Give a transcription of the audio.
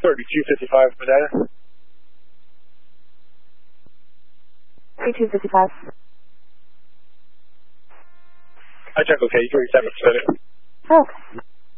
3255 for data. 3255. I check okay, 37 for data. Okay.